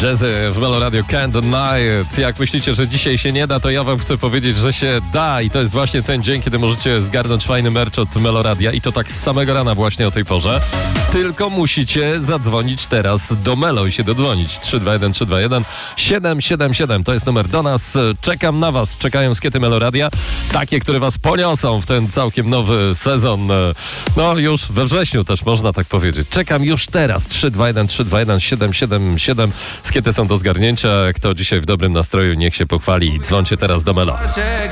Jazzy w Melo Radio Can't Deny It. Jak myślicie, że dzisiaj się nie da, to ja wam chcę powiedzieć, że się da i to jest właśnie ten dzień, kiedy możecie zgarnąć fajny merch od Melo Radia i to tak z samego rana właśnie o tej porze. Tylko musicie zadzwonić teraz do Melo i się dodzwonić. 321 321 777 to jest numer do nas. Czekam na was. Czekają skiety Melo Radia. Takie, które was poniosą w ten całkiem nowy sezon. No już we wrześniu też można tak powiedzieć. Czekam już teraz. 321 321 777. Skiety są do zgarnięcia. Kto dzisiaj w dobrym nastroju, niech się pochwali. Dzwońcie teraz do Melo.